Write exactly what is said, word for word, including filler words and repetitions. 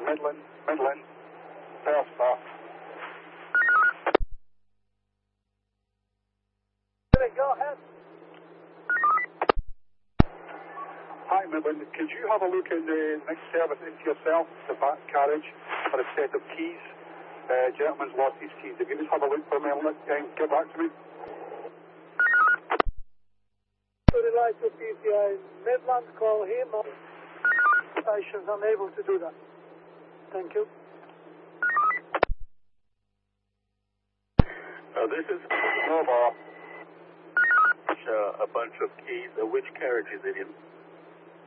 Midland, Midland, first start. Go ahead. Hi Midland, could you have a look at the next service into yourself, the back carriage, for a set of keys? The uh, gentleman's lost his keys. If you just have a look for me and um, get back to me. To the right of P T I Midland, call him. Station's unable to do that. Thank you. Uh, this is Nova. Uh, a bunch of keys. Uh, which carriage is it in?